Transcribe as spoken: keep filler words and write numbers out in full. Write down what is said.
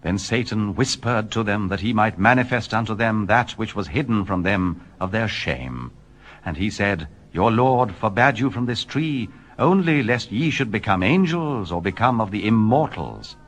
Then Satan whispered to them that he might manifest unto them that which was hidden from them of their shame. And he said, Your Lord forbade you from this tree, only lest ye should become angels, or become of the immortals.